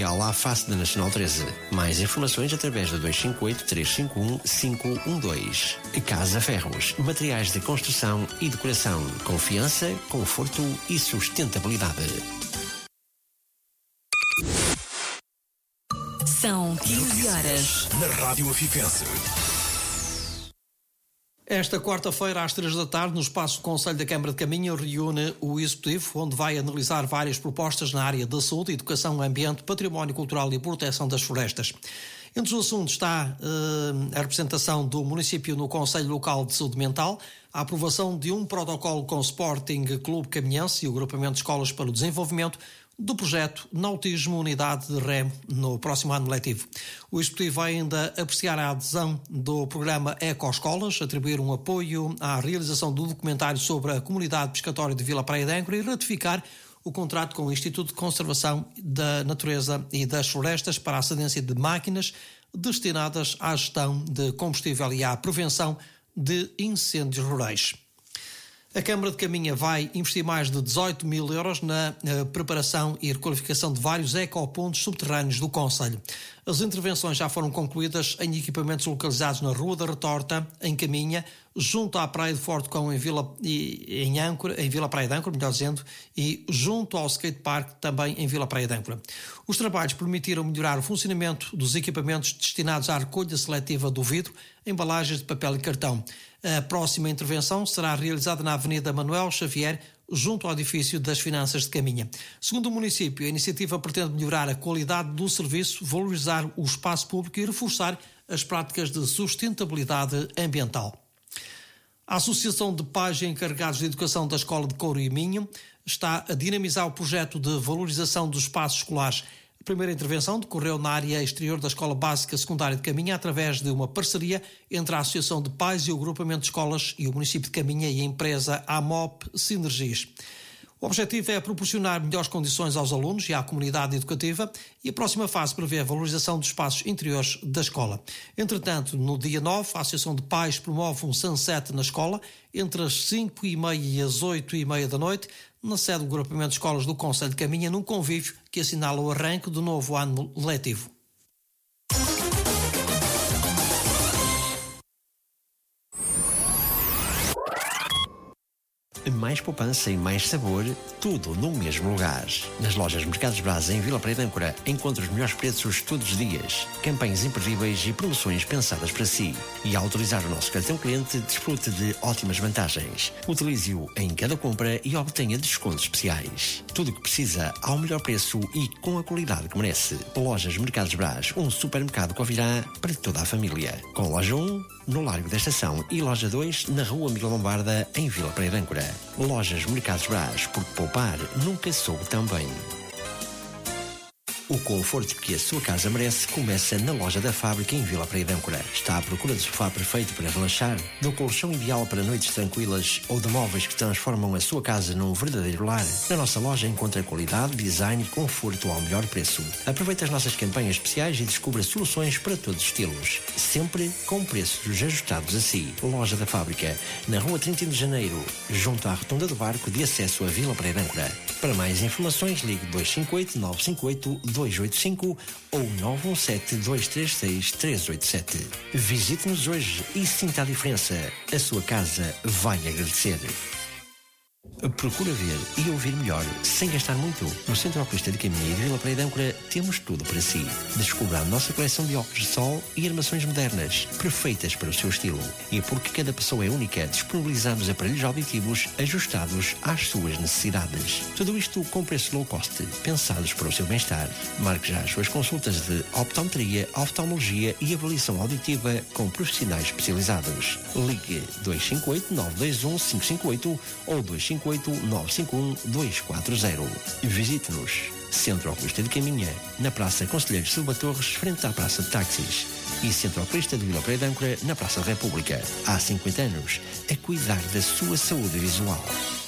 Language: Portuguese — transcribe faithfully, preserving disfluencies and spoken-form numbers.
local à face da Nacional treze. Mais informações através do dois cinco oito, três cinco um, cinco um dois. Casa Ferros, materiais de construção e decoração. Confiança, conforto e sustentabilidade. São quinze horas. Na Rádio Afifense. Esta quarta-feira, às três da tarde, no espaço do Conselho da Câmara de Caminha, reúne o Executivo, onde vai analisar várias propostas na área da saúde, educação, ambiente, património cultural e proteção das florestas. Entre os assuntos está uh, a representação do município no Conselho Local de Saúde Mental, a aprovação de um protocolo com o Sporting Clube Caminhense e o Agrupamento de Escolas para o Desenvolvimento do projeto Nautismo Unidade de Remo no próximo ano letivo. O Executivo vai ainda apreciar a adesão do programa Ecoescolas, atribuir um apoio à realização do documentário sobre a comunidade pescatória de Vila Praia de Âncora e ratificar o contrato com o Instituto de Conservação da Natureza e das Florestas para a cedência de máquinas destinadas à gestão de combustível e à prevenção de incêndios rurais. A Câmara de Caminha vai investir mais de dezoito mil euros na uh, preparação e requalificação de vários ecopontos subterrâneos do concelho. As intervenções já foram concluídas em equipamentos localizados na Rua da Retorta, em Caminha, junto à Praia de Forte Cão, em Vila, e, em Âncora, em Vila Praia de Âncora, melhor dizendo, e junto ao Skate Park, também em Vila Praia de Âncora. Os trabalhos permitiram melhorar o funcionamento dos equipamentos destinados à recolha seletiva do vidro, embalagens de papel e cartão. A próxima intervenção será realizada na Avenida Manuel Xavier, junto ao edifício das Finanças de Caminha. Segundo o município, a iniciativa pretende melhorar a qualidade do serviço, valorizar o espaço público e reforçar as práticas de sustentabilidade ambiental. A Associação de Pais Encarregados de Educação da Escola de Couro e Minho está a dinamizar o projeto de valorização dos espaços escolares. A primeira intervenção decorreu na área exterior da Escola Básica Secundária de Caminha através de uma parceria entre a Associação de Pais e o Agrupamento de Escolas e o município de Caminha e a empresa AMOP Sinergias. O objetivo é proporcionar melhores condições aos alunos e à comunidade educativa e a próxima fase prevê a valorização dos espaços interiores da escola. Entretanto, no dia nove, a Associação de Pais promove um sunset na escola entre as cinco e meia e as oito e meia da noite, na sede do Agrupamento de Escolas do Concelho de Caminha, num convívio que assinala o arranque do novo ano letivo. Mais poupança e mais sabor, tudo no mesmo lugar. Nas lojas Mercados Brás em Vila Praia de Âncora, encontra os melhores preços todos os dias, campanhas imperdíveis e promoções pensadas para si. E ao utilizar o nosso cartão cliente, desfrute de ótimas vantagens. Utilize-o em cada compra e obtenha descontos especiais. Tudo o que precisa ao melhor preço e com a qualidade que merece. Lojas Mercados Brás, um supermercado Covirá para toda a família. Com loja um, no Largo da Estação, e loja dois, na Rua Miguel Lombarda, em Vila Praia de Âncora. Lojas Mercados Brás, porque poupar nunca soube tão bem. O conforto que a sua casa merece começa na loja da Fábrica em Vila Praia de Âncora. Está à procura do sofá perfeito para relaxar, do colchão ideal para noites tranquilas ou de móveis que transformam a sua casa num verdadeiro lar? Na nossa loja encontra qualidade, design e conforto ao melhor preço. Aproveite as nossas campanhas especiais e descubra soluções para todos os estilos, sempre com preços ajustados a si. Loja da Fábrica, na Rua trinta de Janeiro, junto à Rotunda do Barco de acesso a Vila Praia de Âncora. Para mais informações, ligue dois cinco oito, nove cinco oito, dois oito cinco ou nove um sete, dois três seis, três oito sete. Visite-nos hoje e sinta a diferença. A sua casa vai agradecer. Procura ver e ouvir melhor, sem gastar muito. No Centro Oculista de Caminha e de Vila Praia de Âncora temos tudo para si. Descubra a nossa coleção de óculos de sol e armações modernas, perfeitas para o seu estilo. E porque cada pessoa é única, disponibilizamos aparelhos auditivos ajustados às suas necessidades. Tudo isto com preço low cost, pensados para o seu bem-estar. Marque já as suas consultas de optometria, oftalmologia e avaliação auditiva com profissionais especializados. Ligue dois cinco oito, nove dois um, cinco cinco oito ou dois cinco oito, nove cinco um, dois quatro zero. Visite-nos. Centro Oculista de Caminha, na Praça Conselheiro Silva Torres, frente à Praça de Táxis. E Centro Oculista de Vila Praia de Âncora, na Praça da República. Há cinquenta anos, a cuidar da sua saúde visual.